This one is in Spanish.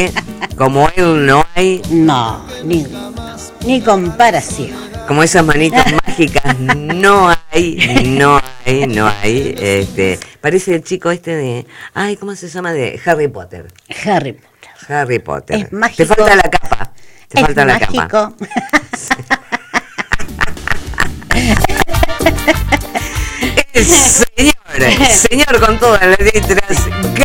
como él no hay. No, ni comparación. Como esas manitas mágicas no hay. Parece el chico de, ay, ¿cómo se llama? De Harry Potter. Harry Potter. Es mágico. Te falta la capa. Te falta la capa. El señor con todas las letras.